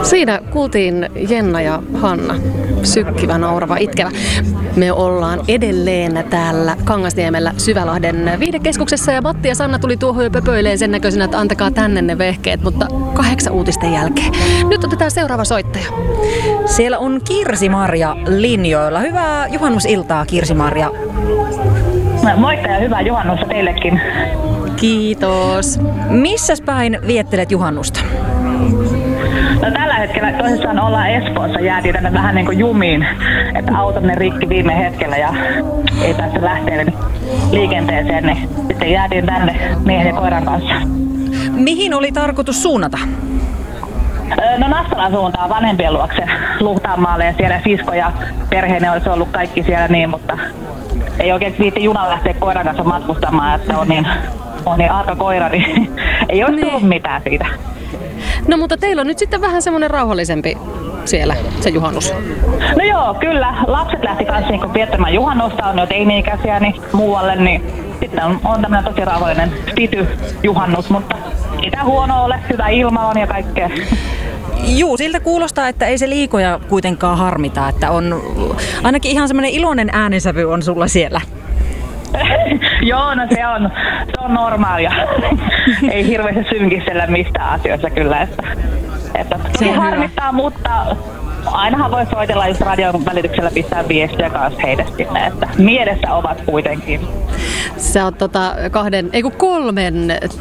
Siinä kuultiin Jenna ja Hanna, sykkivä, naurava, itkevä. Me ollaan edelleen täällä Kangasniemellä Syvälahden viihdekeskuksessa ja Matti ja Sanna tuli tuohon jo pöpöileen sen näköisenä, että antakaa tänne ne vehkeet, mutta 8 uutisten jälkeen. Nyt otetaan seuraava soittaja. Siellä on Kirsi-Marja linjoilla. Hyvää juhannusiltaa, Kirsi-Marja. Moikka ja hyvää juhannusta teillekin. Kiitos. Missäs päin viettelet juhannusta? No, tällä hetkellä tosissaan ollaan Espoossa. Jäätiin tänne vähän niin kuin jumiin, että auto meni rikki viime hetkellä ja ei päästy lähteä liikenteeseen, niin sitten jäätiin tänne miehen ja koiran kanssa. Mihin oli tarkoitus suunnata? No, Nassalan suuntaan vanhempien luokse Luhtaanmaalle ja siellä sisko ja perheinen olisi ollut kaikki siellä niin, mutta ei oikein viitti junalla lähteä koiran kanssa matkustamaan, että on niin arka koira, niin ei ole tullut mitään siitä. No mutta teillä on nyt sitten vähän semmoinen rauhallisempi siellä se juhannus. No joo, kyllä. Lapset lähti kanssa niin viettämään juhannusta, on jo teini-ikäisiä niin muualle, niin sitten on tämmöinen tosi rauhallinen juhannus, mutta ei tää huono ole, hyvä ilma on ja kaikkea. Juu, siltä kuulostaa, että ei se liikoja kuitenkaan harmita, että on ainakin ihan semmoinen iloinen äänensävy on sulla siellä. Joo, no se on normaalia. Ei hirveästi synkistellä mistään asioissa kyllä, että se harmittaa, mutta ainahan voi soitella just radion välityksellä pistää viestiä kanssa heille sinne, että mielessä ovat kuitenkin. Sä oot 3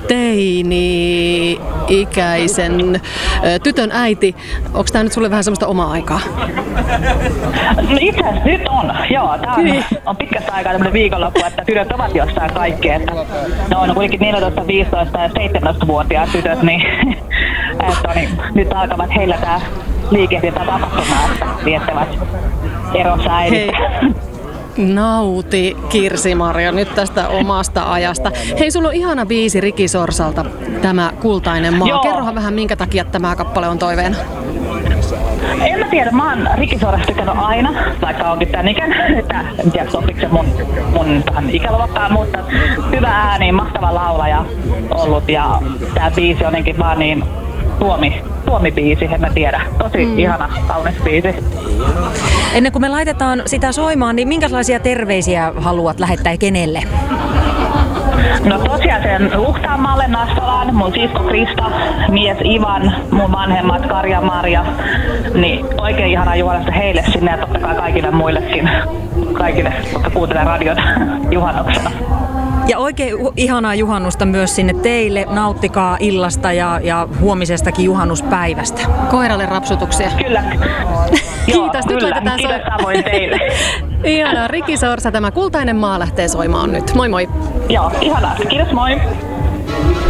teini-ikäisen tytön äiti. Onko tää nyt sulle vähän semmoista omaa aikaa? No itse asiassa nyt on, joo. Tää on pitkästä aikaa tämmönen viikonloppu, että tytöt ovat jossain kaikki. Että ne on kuitenkin 14, 15 ja 17-vuotiaat tytöt, niin, nyt alkavat heillä tää liikehdintä tapahtumaan, että viettävät erossa äidistä. Nauti, Kirsi-Marja, nyt tästä omasta ajasta. Hei, sulla on ihana biisi Riki Sorsalta, tämä Kultainen maa. Joo. Kerrohan vähän, minkä takia tämä kappale on toiveena. En mä tiedä, mä oon Riki Sorasta tykännyt aina, vaikka onkin tän ikäinen, että en tiedä sopiiko se mun tähän ikäluokkaan, mutta hyvä ääni, mahtava laulaja ollut ja tää biisi on jotenkin vaan niin Suomi-biisi, en mä tiedä. Tosi ihana, kaunis biisi. Ennen kuin me laitetaan sitä soimaan, niin minkälaisia terveisiä haluat lähettää kenelle? No tosiaan sen Luhtaanmaalle, Nassalaan, mun sisko Krista, mies Ivan, mun vanhemmat Karja Marja, niin oikein ihanaa juhannusta heille sinne ja totta kai kaikille muillekin, jotka kuuntelee radiota juhannuksena. Ja oikein ihanaa juhannusta myös sinne teille. Nauttikaa illasta ja huomisestakin juhannuspäivästä. Koiralle rapsutuksia. Kyllä. Kiitos, nyt laitetaan kiitos samoin teille. Ihanaa, Riki Sorsa, tämä Kultainen maa lähtee soimaan nyt. Moi moi. Joo, ihanaa. Kiitos, moi.